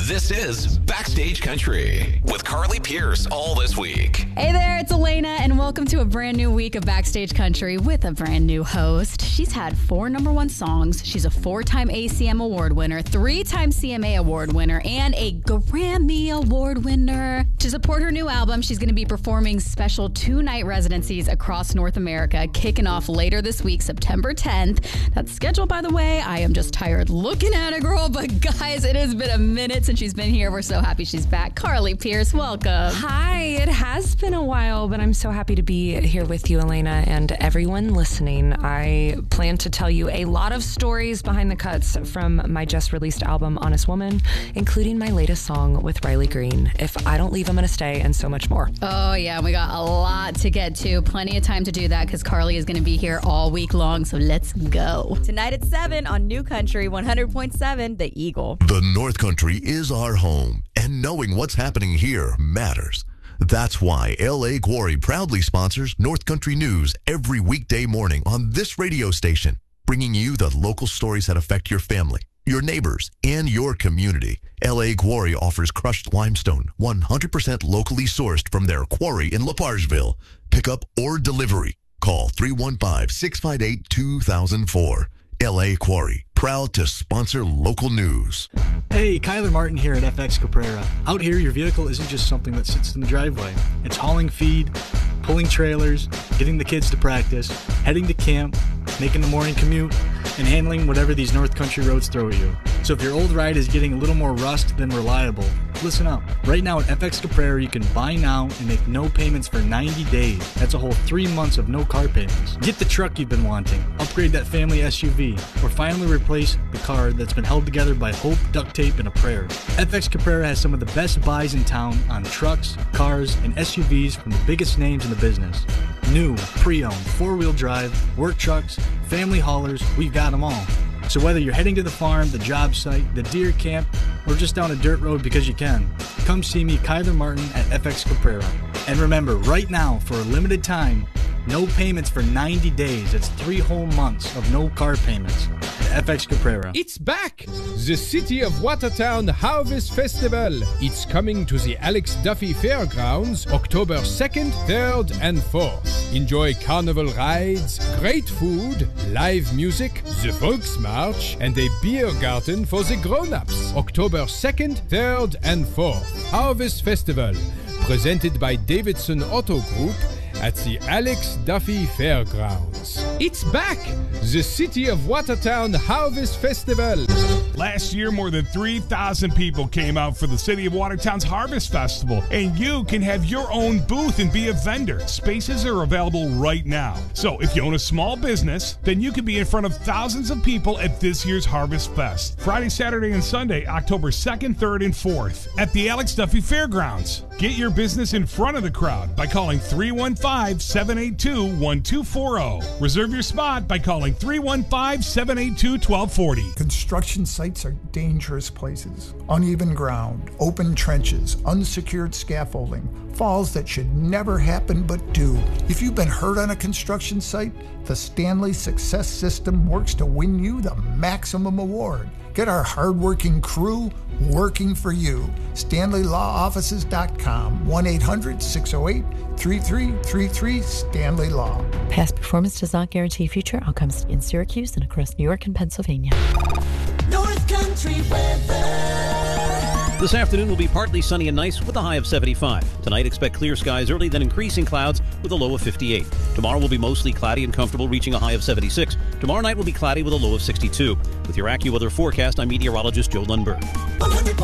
This is Backstage Country with Carly Pierce all this week. Hey there, it's Elena, and welcome to a brand new week of Backstage Country with a brand new host. She's had 4 #1 songs. She's a 4-time ACM Award winner, 3-time CMA Award winner, and a Grammy Award winner. To support her new album, she's going to be performing special 2-night residencies across North America, kicking off later this week, September 10th. That's scheduled, by the way. I am just tired looking at it, girl, but guys, it has been a minute since she's been here. We're so happy she's back. Carly Pierce, welcome. Hi, it has been a while, but I'm so happy to be here with you, Elena, and everyone listening. I plan to tell you a lot of stories behind the cuts from my just released album, Honest Woman, including my latest song with Riley Green, If I Don't Leave, I'm Gonna Stay, and so much more. Oh, yeah, we got a lot to get to. Plenty of time to do that because Carly is going to be here all week long, so let's go. Tonight at 7 on New Country 100.7, The Eagle. The North Country is our home, and knowing what's happening here matters. That's why L.A. Quarry proudly sponsors North Country News every weekday morning on this radio station, bringing you the local stories that affect your family, your neighbors, and your community. L.A. Quarry offers crushed limestone, 100% locally sourced from their quarry in LaFargeville. Pickup or delivery. Call 315-658-2004. L.A. Quarry, proud to sponsor local news. Hey, Kyler Martin here at FX Caprera. Out here, your vehicle isn't just something that sits in the driveway. It's hauling feed, pulling trailers, getting the kids to practice, heading to camp, making the morning commute, and handling whatever these North Country roads throw at you. So if your old ride is getting a little more rust than reliable, listen up. Right now at FX Caprera, you can buy now and make no payments for 90 days. That's a whole 3 months of no car payments. Get the truck you've been wanting, upgrade that family SUV, or finally replace the car that's been held together by hope, duct tape, and a prayer. FX Caprera has some of the best buys in town on trucks, cars, and SUVs from the biggest names in the business. New, pre-owned, 4-wheel drive, work trucks, family haulers, we've got them all. So whether you're heading to the farm, the job site, the deer camp, or just down a dirt road because you can, come see me, Kyler Martin, at FX Caprera. And remember, right now, for a limited time, no payments for 90 days. It's 3 whole months of no car payments. FX Caprera. It's back! The City of Watertown Harvest Festival. It's coming to the Alex Duffy Fairgrounds October 2nd, 3rd, and 4th. Enjoy carnival rides, great food, live music, the Volksmarch, and a beer garden for the grown-ups. October 2nd, 3rd, and 4th. Harvest Festival. Presented by Davidson Auto Group at the Alex Duffy Fairgrounds. It's back! The City of Watertown Harvest Festival. Last year, more than 3,000 people came out for the City of Watertown's Harvest Festival, and you can have your own booth and be a vendor. Spaces are available right now. So if you own a small business, then you can be in front of thousands of people at this year's Harvest Fest. Friday, Saturday, and Sunday, October 2nd, 3rd, and 4th at the Alex Duffy Fairgrounds. Get your business in front of the crowd by calling 315-782-1240. Reserve your spot by calling 315-782-1240. Construction sites are dangerous places. Uneven ground, open trenches, unsecured scaffolding, falls that should never happen but do. If you've been hurt on a construction site, the Stanley Success System works to win you the maximum award. Get our hardworking crew working for you. StanleyLawOffices.com, 1-800-608-3333, Stanley Law. Past performance does not guarantee future outcomes in Syracuse and across New York and Pennsylvania. North Country weather. This afternoon will be partly sunny and nice with a high of 75. Tonight, expect clear skies early, then increasing clouds with a low of 58. Tomorrow will be mostly cloudy and comfortable, reaching a high of 76. Tomorrow night will be cloudy with a low of 62. With your AccuWeather forecast, I'm meteorologist Joe Lundberg.